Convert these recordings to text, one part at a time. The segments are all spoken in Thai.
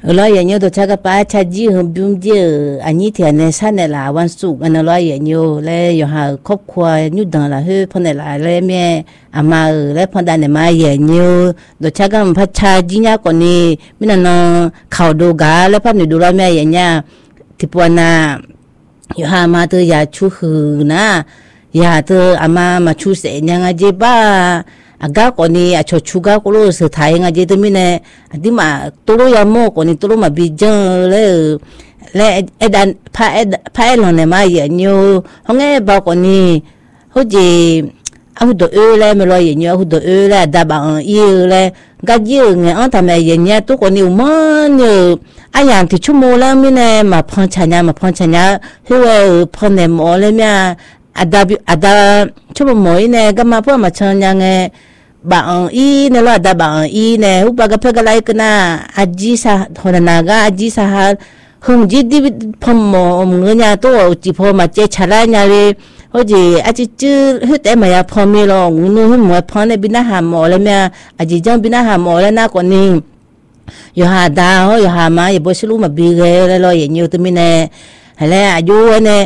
lo ya nyo to chaga pa cha ji hum bum je ani thia ne sa ne la wan su an lo ya nyo le yo ha khop khwa nyu dan la he phone la le me ama le phon da ne ma ya nyo to chaga pa cha ji nya ko ni mina no khao do ga le pha ni do la me ya nya ti po na yo ha ma to ya chu hu na ya to ama ma chu se nya nga je ba aga koni acho chuga kolo se thainga je to mine adima toro ya mo koni toro ma bijan le edan pa elon ne ma ye nyu honge ba koni hoje au do le me lo ye nyu au do le da ba ye le ga je nge an ta me ye nya to koni mo ne ayang ti chumo la mine ma phon chanya he phon ne mo le mya ada chumo mo ne ga ma pho ma chanya nge ba i ne lo da ba i ne u ba ga phe ga lai kana aji sa thona ga aji sa ha hung ji di phom mo nge nya to ji pho ma che chala nya le ho ji aji chu hu te ma ya phom mi lo nu hu mo phon ne bina ha mo le mya aji jang bina ha mo le na ko ni yo ha da ho yo ha ma ye bo slu ma bi ge lo ye nyu tu mi ne hele aju ne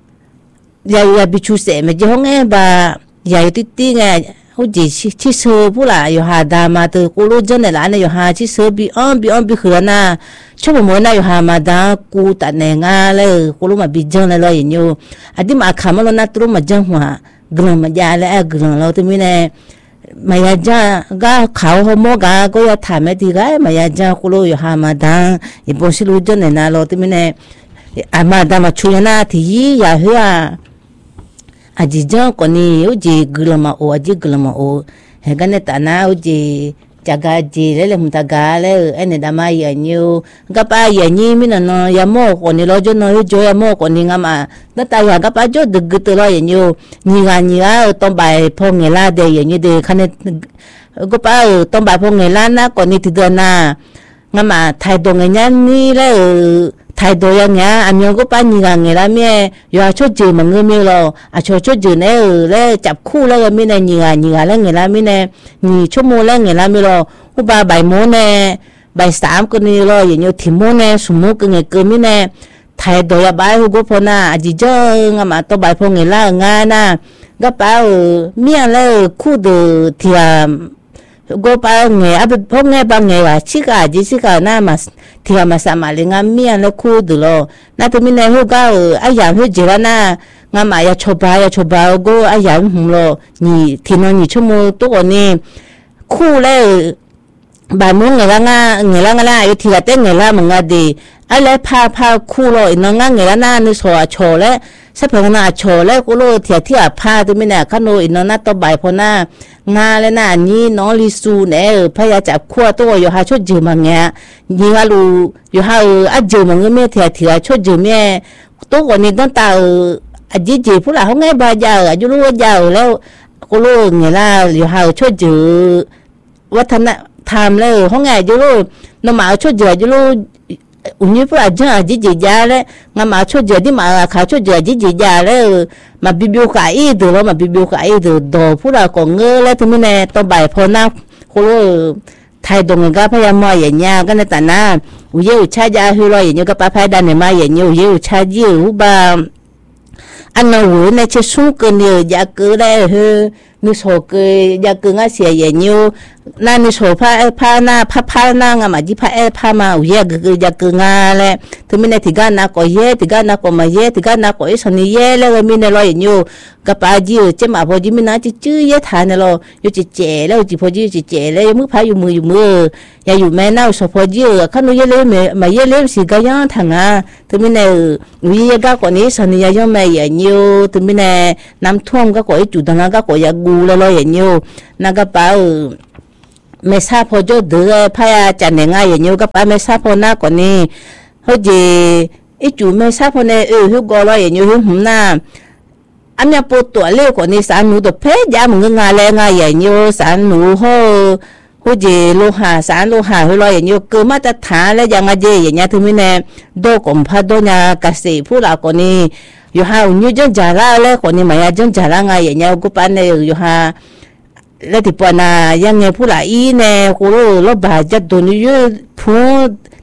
ya bi chu se me je ho nge ba ya ti ti nge ho ji chi so bu la yo ha da ma to ko lo jen ne la ne yo ha chi so bi bi he na cho mo na yo ha ma da ku ta ne nga le ko lo ma bi jen le lo ye nyu adi ma kha ma lo na tru ma jen hwa gron ma ja le gron lo tu mi ne ma ya ja ga khao ho mo ga ko ya tha me ti ga ma ya ja ko lo yo ha ma da e bo si lu jen ne na lo tu mi ne a ma da ma chu na ti ya he a aji jang ko ni uji glama o he ga ne ta na uji jaga ji le mta ga le ene da ma ya nyu ga pa ya ni mi no ya mo ko ni lo jo no jo ya mo ko ni nga ma da ta ya ga pa jo de gu to lo ya nyu ni ga to bai pho nge la de ya ni de khane go pa to bai pho nge la na ko ni ti do na nga ma thai do nge nya ni le thái độ yang ya anh nhớ có bao nhiêu ngày làm咩, giờ cho chị mà người mi lo, cho chị này le chập khu le mi này nhiều le ngày làm mi này, nhiều cho mua le ngày làm mi lo, có ba bài môn này, bài sám cái này lo, nhiều thêm môn này, số môn cái ngày cơ mi này, thái độ ya bài hồ có phong na, chỉ cho ngắm mà to bài phong ngày la ngay na, cái bảo miệng le khu đồ thì go pa nge ab phong nge ba nge wa chika ji chika na mas thia ma sa ma le nga mia le khu du lo na to mi ne ho ga a ya ho jira na nga ma ya choba go a ya hum lo ni thino ni chumo to ko ni khu le ba mo nge la nga yo thia te nge la ma nga de a le pa khu lo no nga nge la na ni so a cho le sa phe na cho le ko lo thia pa to mi na kha no ino na to bai pho na nga le na ni no li su ne pha ya cha khwa to yo ha cho je ma nya ni ga lu yo ha a je ma nge me thia cho je me to ko ni don ta a ji je pu la ho nge ba ja a ju lu ja le ko lo nge la yo ha cho je wa thana tham le ho nge ju lu no ma cho je ju lu unyi pu a ja ji ja le nga ma cho je di ma kha cho je ji ja le mà bibiu ka i do lo ma bibiu ka i do pu la ko nge le tu mi ne to bai pho na ko lo thai dong ga pha ya ma ye nya ga ne ta na u ye u cha ja hu lo ye nyu ga pa pha da ne ma ye nyu ye u cha ji u ba an no wu ne che su ke ne ja ke le hu ni so ke ja ke nga sia ye nyu na ni so pha na nga ma ji pha ma u ye ge ja ke nga le tu mi ne ti ga na ko ye ti ga na ko ma ye ti ga na ko so ni ye le mi ne lo ye nyu ga pa ji che ma pho ji mi na chi chu ye tha ne lo yu chi che le ji pho ji chi che le mu pha yu mu ya yu me na so pho ji kha no ye le me ma ye le si ga ya tha nga tu mi ne u ye ga ko ni so ni ya yo me ye nyu tu mi ne nam thom ga ko chu dang ga ko ya gu le lo ye nyu na ga pa me sa pho jo de pha ya cha ne nga ye nyu ga pa me sa pho na ko ni ho ji i chu me sa pho ne hu go lo ye nyu hu na anh nhà bố tuổi lêu của ni sản nụ tập phê giá một nga le nga vậy nhiều sản nụ ho gì lô hà sản lô hà hơi lo vậy nhiều cơ mà ta thả lấy dạng gì vậy nhà thứ mình nè đô cũng phải đô nhà cả sĩ phụ là của ni yo ha nhiều dân trả ra lấy của ni mà dân trả ra nga vậy nhau của bạn này yo ha lấy thì bọn na yang nghe phụ là y nè của lo bà chất đồ như phụ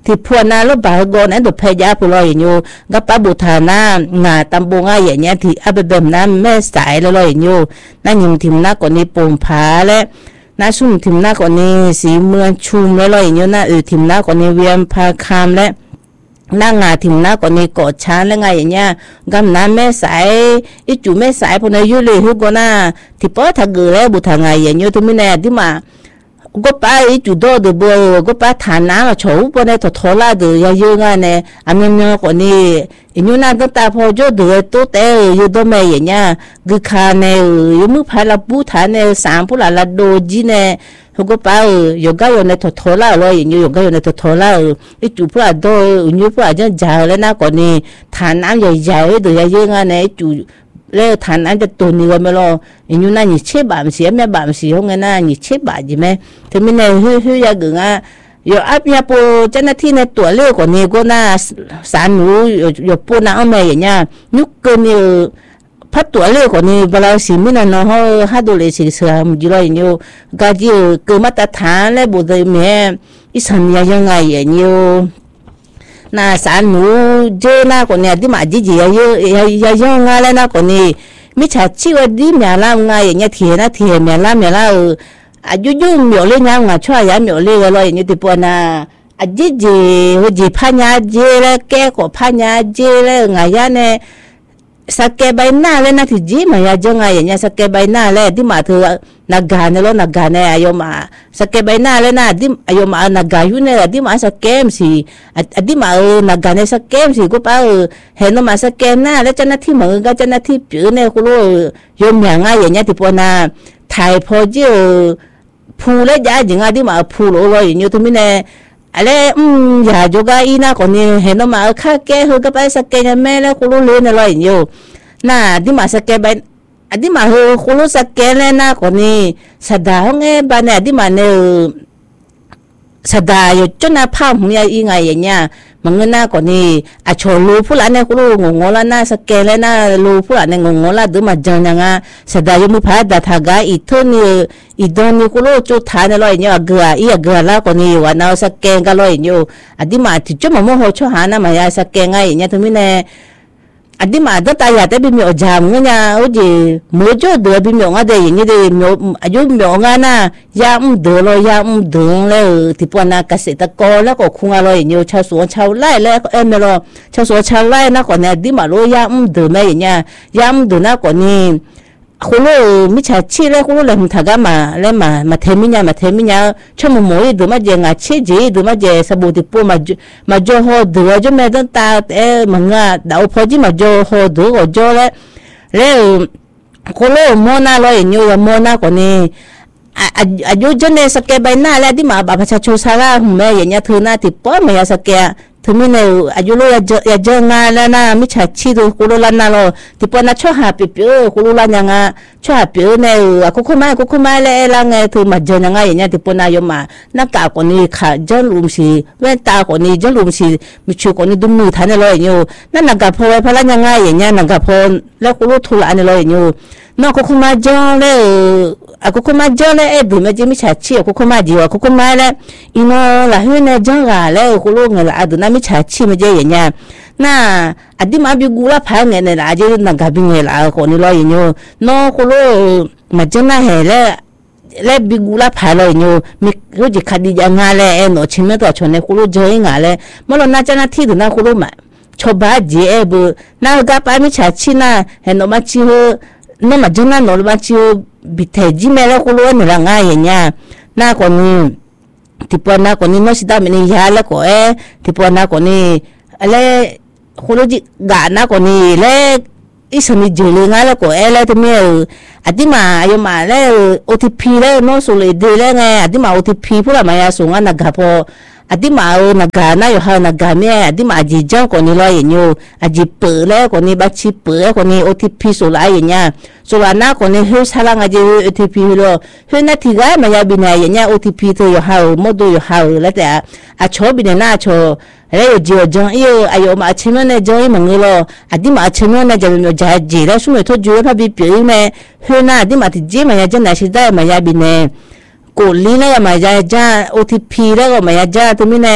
ที่พวนาลบากอนนั้นตัวพยาพลอยอยู่กับป้าบุธานางาตำบงอาอย่างเงี้ยที่อาเบมนั้นแม่สายลอยอยู่นั่นยิงทิมนักกว่านี้ปุ่มผาและน่าซุ่มทิมนักกว่านี้สีเมืองชุมลอยอยู่น่าทิมนักกว่านี้เวียนพาคามและนางงาทิมนักกว่านี้กอดช้างและไงอย่างเงี้ยกำน้ำแม่สายอีจู่แม่สายพวกนี้ยุ่เลยฮุกน่าที่ป้อถ้าเกิดแล้วบุธางาอย่างเงี้ยที่ไม่แน่ที่มาก็ป้าอีจุดโดดบัวก็ป้าฐานน้ำโฉบวันนี้ถอดทอลาเดือยเยอะงานเนี่ยอามีเนื้อกว่านี้อยู่นั่นตั้งแต่พอจุดเดือดตัวเตยอยู่ตัวแม่อย่างเงี้ยคือคาเนี่ยอยู่มือพายละบูฐานเนี่ยสามผู้หลานละโดจีเนี่ยเขาก็ป้าอยู่ก็อยู่ในถอดทอลาเลยอยู่ก็อยู่ในถอดทอลาอีจุดผู้หลานโดอยู่ผู้หลานจะจ่ายแล้วนะกว่านี้ฐานน้ำใหญ่ๆเดือยเยอะงานเนี่ยจุดแล้วฐานนั้นจะตัวนี้ก็ไม่รออยู่นั่นยิ่งเชื่อบาปเสียแม่บาปเสียห้องนั้นยิ่งเชื่อบาปใช่ไหมถึงไม่เนี่ยเฮ้ยอยากเงาอยู่อัพยาปูเจ้าหน้าที่ในตัวเล็กกว่านี้ก็น่าสารหนูอยู่ปูน้าเอาแม่อย่างเงี้ยยุคเกินอยู่พัดตัวเล็กกว่านี้เวลาสิมินาเนาะเขาดูเลยสิเสือมันจีรอยอยู่ก็จีเกิดมาตรฐานและบุตรแม่อีสัญญายังไงอย่างเงี้ยน่าสารหนูเจอหน้าคนเนี่ยที่มาจีจีเยอะงาแล้วหน้าคนนี้มิจฉาชีวดีเมียล่างไงอย่างเงี้ยเทียนะเทียเมียล่าอายุยุ่งเหมียวเลี้ยงงาช่วยยาเหมียวเลี้ยงอะไรอย่างเงี้ยที่ปวน่ะจีหัวจีพันยาเจแล้วแก่กว่าพันยาเจแล้วไงยาเนี่ยสักแกใบหน้าเลยนะที่จีมายาจังไงอย่างเงี้ยสักแกใบหน้าเลยที่มาเธอนักการเนี่ยนักการเนี่ยอายุมาสักแกใบหน้าเลยนะที่อายุมานักการอยู่เนี่ยที่มาสักแกมสิที่มานักการเนี่ยสักแกมสิก็ป้าเห็นว่ามาสักแกหน้าแล้วเจ้าหน้าที่มึงก็เจ้าหน้าที่เปลือยเนี่ยคุณรู้ยมอย่างไงอย่างเงี้ยที่ปวน่ะถ่ายพอจีพูเลยยาจังไงที่มาพูเลยอย่างเงี้ยที่ไม่เนี่ยอะไรอย่าโยกอีน่าคนนี้เห็นว่ามาข้าแก่เขาก็ไปสักแกยังแม่แล้วคุณรู้เลยเนี่ยเลยอยู่น่ะที่มาสักแกไปที่มาคุณรู้สักแกแล้วน่าคนนี้สดาเขาไงบ้านเนี่ยที่มาเนี่ยสดาอยู่จนน่าพาผมยังยังไงอย่างเงี้ยมันก็น่าคนนี้อาชลูผู้หลานเนี่ยคุณรู้งงแล้วน่าสักแกแล้วน่าลูผู้หลานเนี่ยงงแล้วดูมาจังยังไงสดาอยู่มือพายดัดทากาอีทุนนี่อีดอนนี่คุณรู้จุดฐานเนี่ยเลยเนี่ยเกลืออีเกลือแล้วคนนี้ว่าน่าสักแกก็เลยอยู่ที่มาที่จุดมันโมโหชั่วหานะมายาสักแกไงอย่างเงี้ยถึงไม่แน่ที่มาตั้งแต่อยากได้บิมีอจามเงี้ยโอ้ยมือจ่อเดือบิมีองค์อะไรอย่างเงี้ยเดี๋ยวอายุมีองค์น่ะยามเดือเลยยามเดือเลยที่ปวนาเกษตรกรแล้วก็คงอะไรอย่างเงี้ยชาวสวนชาวไร่แล้วเอ็มเมลชาวสวนชาวไร่นะก่อนเนี่ยที่มารู้ยามเดือไม่อย่างเงี้ยยามเดือนะก่อนนี้คุณรู้มิจฉาชีพแล้วคุณรู้เลยมันถักมาแล้วมาเทมิญาชั่วโมงมื้อดูมาเจงอาชีพจีดูมาเจสบู่ที่ปูมาจ่อหัวดูจ่อแม่ตั้งตามังงะดาวพอจีมาจ่อหัวดูก็จ่อแล้วคุณรู้โมนาเลยอยู่โมนาคนนี้อายุจนเนี่ยสแกใบหน้าแล้วที่มาบัตรประชาชนสาระหุ่นแม่อย่างเงี้ยเธอหน้าที่ป้อไม่สแกถึงไม่เนี่ยอายุรู้อย่าเจองานแล้วนะมิจฉาชีพคุณรู้แล้วนะเราที่ปนชอบหาปีเปอคุณรู้แล้วยังไงชอบหาปีเนี่ยคุกมาแล้วแล้วไงถึงมาเจอยังไงอย่างเงี้ยที่ปนายมาหน้ากากคนนี้ขาเจนลุมสีแว่นตาคนนี้เจนลุมสีมิชูคนนี้ดูมือทันเลยอยู่นั่นนักการพอไว้พลังยังไงอย่างเงี้ยนักการพอแล้วคุณรู้ทุลาเนี่ยเลยอยู่นอกคุกมาเจอเลยคุกมาเจอเลยดูไม่จะมิจฉาชีพคุกมาดีว่าคุกมาแล้วอินโนละเฮ้ยเนี่ยจังกะแล้วคุณรู้ไงละดูน่ามิจฉาชีพไม่ใช่อย่างเงี้ยน่าที่มาบิกูละพังเนี่ยละจะนักการบินเนี่ยละคนนี้เลยอยู่นอกคุณรู้มาจังน่าเห็นแล้วบิกูละพังเลยอยู่มีรู้จักคดียังไงแล้วเนาะชิมตัวชนเนี่ยคุณรู้เจอยังไงแล้วมันเราน่าจะน่าที่ดูน่าคุณรู้ไหมชอบบ้าเจี๊ยบน่ากับมิจฉาชีพน่ะเห็นออกมาชีพนั่นมาจังน่าหนูมาชีพบิดเทจิเมล่คุณรู้เนี่ยละง่ายอย่างเงี้ยน่าคนนี้ที่ปนคนนี้น้องสิดามันนี่ยาแล้วก็ที่ปนคนนี้อะไรคุณรู้จิกานะคนนี้แล้วอีสมิจุลิงแล้วก็แล้วที่มีที่มาอายุมาแล้ว OTP แล้วน้องสุริเดแล้วไงที่มา OTP พวกเรามาส่งอันนักพอที่มานักการนะอยู่ห้านักการเนี่ยที่มาจีจังคนนี้เลยอย่างนี้จีเปิดแล้วคนนี้บัตรชิปเปิดคนนี้ OTP สุราอย่างเงี้ยสุรานะคนนี้เฮ้ยสร้างจี OTP เลยเฮ้ยนาทีก็มาอย่าบินอย่างเงี้ย OTP ตัวอยู่ห้าโมดูอยู่ห้าแล้วแต่ชอบบินหน้าชอบแล้วจีจังอายุมาชิมเนี่ยจังมันเลยที่มาชิมเนี่ยจะเป็นจะจีแล้วสมัยทุกจุดพอบินเปลี่ยนเนี่ยเฮ้ยน่ะที่มาที่จีมาจะน่าสิได้มาอย่าบินเนี่ยกูลีเนี่ยมาจ้า OTP แล้วก็มาจ้าที่มีเนี่ย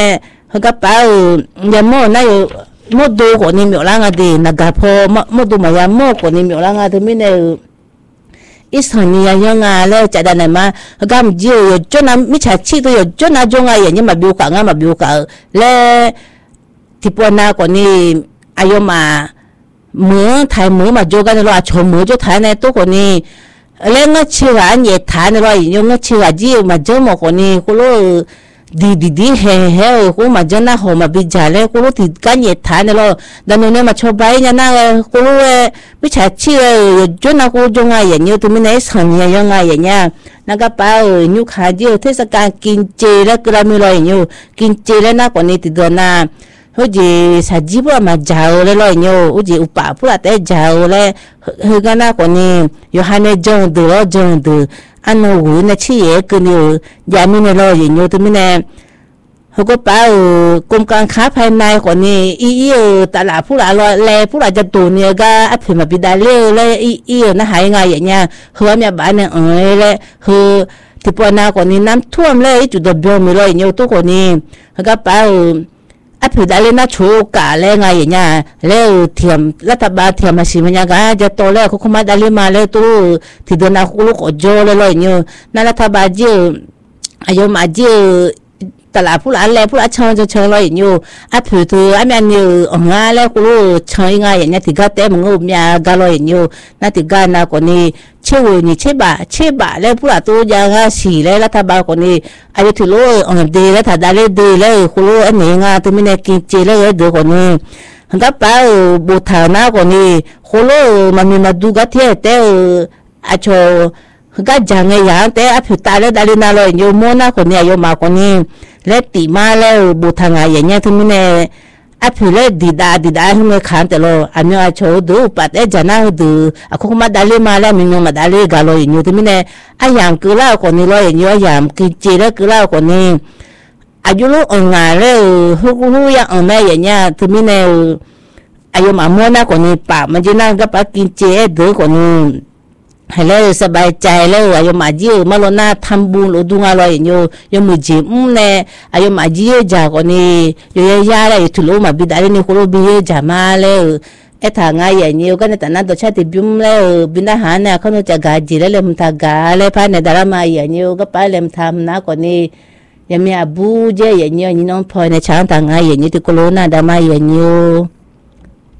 เขาก็ป้าอย่าโม่น่าอยู่โม่ดูคนนี้มีอะไรกันดีนักพอโม่ดูมาอย่าโม่คนนี้มีอะไรกันที่ไม่เนี่ยอีสานนี่ยังไงเลยจะได้ไหนมาเขาก็มีอยู่จนนั้นมิจฉาชีพตัวอยู่จนนั้นจงไงอย่างนี้มาบิวกันมาบิวกันแล้วที่ปวดหน้าคนนี้อายุมาเหมือนไทยเหมือนมาโจกันเลยว่าชมเหมือนโจไทยในตัวคนนี้แล้วงั้นเชื่ออันนี้ไทยเลยว่าอย่างงั้นเชื่อจีมาเจอหมอคนนี้กูรู้ดีเฮ้กูมาเจอหน้าหัวมาบิจาเลยกูรู้ที่กันนี้ไทยเลยว่าดังนั้นมาชอบไปเนี่ยนะกูรู้ไม่ใช่เชื่อจนนะกูจงไงอย่างนี้ตัวไม่ได้สั่งยังไงอย่างเงี้ยนักป้ายุคหาจีเทศกาลกินเจแล้วก็เราไม่รออย่างนี้กินเจแล้วนะคนนี้ติดตัวนะဟိုကြီးစာကြည့်ဖို့မှာဂျာအိုလဲလို့ညိုဟိုကြီးဥပါဖူရတဲ့ဂျာအိုလဲဟေကနာကိုနေယောဟန်နေဂျုံဒူဂျုံဒူအနိုဝနချီရဲ့ကနီယာမီနေလို့ညိုတမနေဟိုကပါကုမ်ကန်ခါဖိုင်နိုင်ကိုနေအီတလာဖူလာလောလဲဖူလာကြတူနေကအဖေမပိဒါလေလဲအီနဟိုင်းငါရဲ့ညာဟိုမြဘာနေလဲဟိုဒီပေါ်နာကိုနေနမ်ထုံလဲကျူဒဘယမီလို့ညိုတူကိုနေဟကပါအဖေဒါလေးနာချိုးကလည်းငါရဲ့ညာလဲထီမ်လက်တဘာထီမ်မရှိမညာကကြတော့လဲခုခမဒါလေးမလဲတူဒီဒနာခုလို့ကြောလဲလို့ညနာလက်တဘာကြီးအယုံမကြီးတလာဖူလာလဲဖူလာချောင်းချောင်းလို့ညအဖေသူအမြန်ညငါလဲခုလို့ချောင်းငါရဲ့ညာဒီကတဲ့မငုံမြာကလို့ညနာဒီကနာကိုနေချေဝနီချေပါလဲဖူလာတူကြာကစီလဲလက်တဘာကိုနေအယုထလို့ဒေလဲထာဒါလေးဒေလဲခုလို့အနေငါတမင်းနဲ့ကင်ချေလဲရဒကိုနေဟန်ကပါဘူထာနာကိုနေခုလို့မမီမဒူကတဲ့တဲ့အချောကကြငယ်ရတဲ့အဖေတာလဲဒါလေးနာလို့ညမောနာကိုနေရောမာကိုနေလက်တီမာလဲဘူထာငါရဲ့ညတမင်းနဲ့အဖေလေဒီဒါဟိမခန်တယ်လို့အမျိုးအချို့တို့ပတ်တဲ့ဂျနာတို့အခုမှဒါလေးမလာမင်းမဒါလေးကလို့ညတမင်းနဲ့အယံကလာကိုနေလို့ညယံကကြည်ရကလာကိုနေအယူလို့အငါလေဟိုကူရအမဲရဲ့ညတမင်းနဲ့အယုံမမောနာကိုနေပါမဂျနာကပကင်ချေဒိုကိုနေဟဲ့လေစဘိုင်ချိုင်လေအယုံမကြီးမလို့နာသံဘူးလို့ဒူငါလို့ညယမကြီးနဲ့အယုံမကြီးကြာကိုနေရရတဲ့ထလို့မပြီးတယ်နေကိုလိုပြီးကြာမလဲအထာငါရဲ့ညကိုနဲ့တနတော့ချက်တပြုံးလဲဘင်းဟာနဲ့ခဏကြာကြည်လဲမထကားလဲဖာနဲ့ဒရမရဲ့ညကပါလဲမထမနာကိုနေယမအဘူးကျရဲ့ညညနုံဖော်နေချမ်းတငါရဲ့ညတကလိုနာဒမရဲ့ည